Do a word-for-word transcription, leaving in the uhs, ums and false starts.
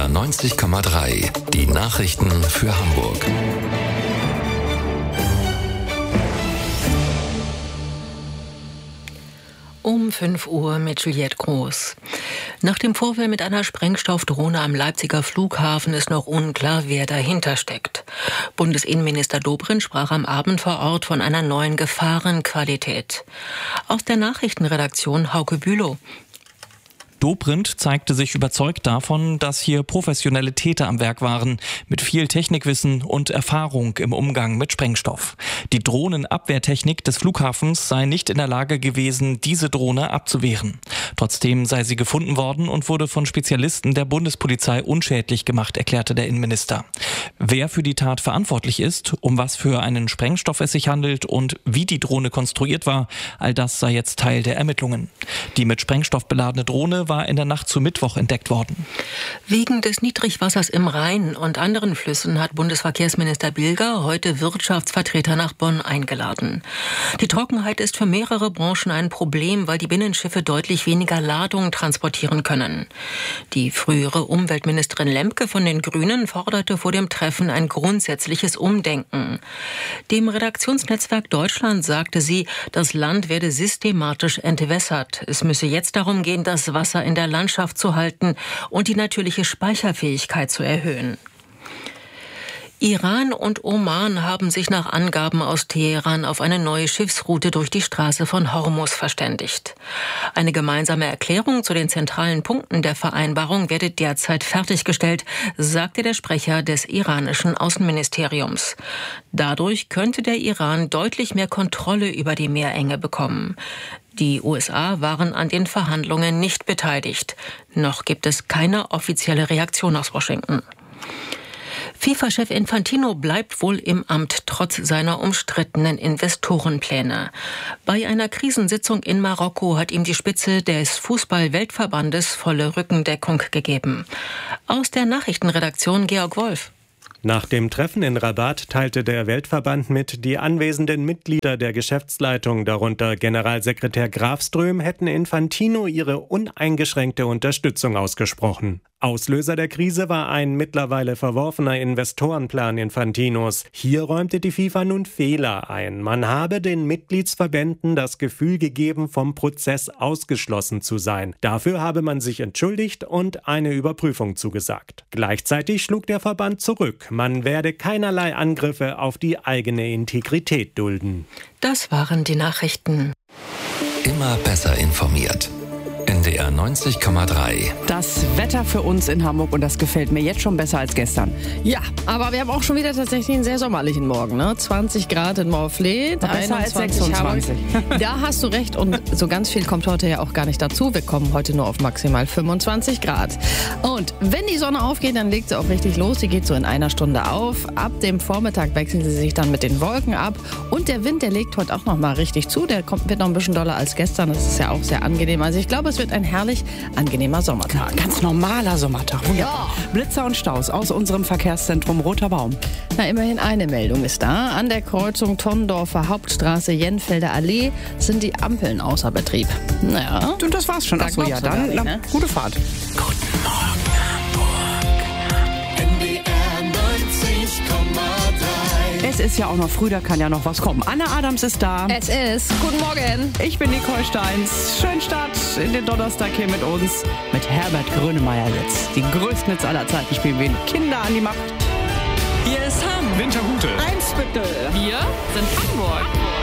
R neunzig Komma drei. Die Nachrichten für Hamburg. Um fünf Uhr mit Juliette Groß. Nach dem Vorfall mit einer Sprengstoffdrohne am Leipziger Flughafen ist noch unklar, wer dahinter steckt. Bundesinnenminister Dobrindt sprach am Abend vor Ort von einer neuen Gefahrenqualität. Aus der Nachrichtenredaktion Hauke Bülow. Dobrindt zeigte sich überzeugt davon, dass hier professionelle Täter am Werk waren, mit viel Technikwissen und Erfahrung im Umgang mit Sprengstoff. Die Drohnenabwehrtechnik des Flughafens sei nicht in der Lage gewesen, diese Drohne abzuwehren. Trotzdem sei sie gefunden worden und wurde von Spezialisten der Bundespolizei unschädlich gemacht, erklärte der Innenminister. Wer für die Tat verantwortlich ist, um was für einen Sprengstoff es sich handelt und wie die Drohne konstruiert war, all das sei jetzt Teil der Ermittlungen. Die mit Sprengstoff beladene Drohne war in der Nacht zu Mittwoch entdeckt worden. Wegen des Niedrigwassers im Rhein und anderen Flüssen hat Bundesverkehrsminister Bilger heute Wirtschaftsvertreter nach Bonn eingeladen. Die Trockenheit ist für mehrere Branchen ein Problem, weil die Binnenschiffe deutlich weniger Ladung transportieren können. Die frühere Umweltministerin Lemke von den Grünen forderte vor dem Treffen ein grundsätzliches Umdenken. Dem Redaktionsnetzwerk Deutschland sagte sie, das Land werde systematisch entwässert. Es müsse jetzt darum gehen, das Wasser in der Landschaft zu halten und die natürliche Speicherfähigkeit zu erhöhen. Iran und Oman haben sich nach Angaben aus Teheran auf eine neue Schiffsroute durch die Straße von Hormuz verständigt. Eine gemeinsame Erklärung zu den zentralen Punkten der Vereinbarung werde derzeit fertiggestellt, sagte der Sprecher des iranischen Außenministeriums. Dadurch könnte der Iran deutlich mehr Kontrolle über die Meerenge bekommen. Die U S A waren an den Verhandlungen nicht beteiligt. Noch gibt es keine offizielle Reaktion aus Washington. FIFA-Chef Infantino bleibt wohl im Amt, trotz seiner umstrittenen Investorenpläne. Bei einer Krisensitzung in Marokko hat ihm die Spitze des Fußball-Weltverbandes volle Rückendeckung gegeben. Aus der Nachrichtenredaktion Georg Wolf. Nach dem Treffen in Rabat teilte der Weltverband mit, die anwesenden Mitglieder der Geschäftsleitung, darunter Generalsekretär Grafström, hätten Infantino ihre uneingeschränkte Unterstützung ausgesprochen. Auslöser der Krise war ein mittlerweile verworfener Investorenplan Infantinos. Hier räumte die FIFA nun Fehler ein. Man habe den Mitgliedsverbänden das Gefühl gegeben, vom Prozess ausgeschlossen zu sein. Dafür habe man sich entschuldigt und eine Überprüfung zugesagt. Gleichzeitig schlug der Verband zurück. Man werde keinerlei Angriffe auf die eigene Integrität dulden. Das waren die Nachrichten. Immer besser informiert. N D R neunzig Komma drei. Das Wetter für uns in Hamburg, und das gefällt mir jetzt schon besser als gestern. Ja, aber wir haben auch schon wieder tatsächlich einen sehr sommerlichen Morgen. Ne? zwanzig Grad in Morfleet, besser als sechsundzwanzig. Da hast du recht, und so ganz viel kommt heute ja auch gar nicht dazu. Wir kommen heute nur auf maximal fünfundzwanzig Grad. Und wenn die Sonne aufgeht, dann legt sie auch richtig los. Sie geht so in einer Stunde auf. Ab dem Vormittag wechseln sie sich dann mit den Wolken ab. Und der Wind, der legt heute auch noch mal richtig zu. Der kommt, wird noch ein bisschen doller als gestern. Das ist ja auch sehr angenehm. Also ich glaube, es wird ein herrlich angenehmer Sommertag. Ganz normaler Sommertag. Ja. Blitzer und Staus aus unserem Verkehrszentrum Roter Baum. Na, immerhin eine Meldung ist da. An der Kreuzung Tonnendorfer Hauptstraße, Jenfelder Allee sind die Ampeln außer Betrieb. Naja. Und das war's schon. Da Achso, ja, dann nicht, na, ne? Gute Fahrt. Guten Morgen, Hamburg. N D R neunzig Komma drei. Es ist ja auch noch früh, da kann ja noch was kommen. Anna Adams ist da. Es ist. Guten Morgen. Ich bin Nicole Steins. Schönen Start in den Donnerstag hier mit uns. Mit Herbert Grönemeyer jetzt. Die größten Hits aller Zeiten spielen wir Kinder an die Macht. Hier ist Ham. Winterhude. Eins bitte. Wir sind Hamburg.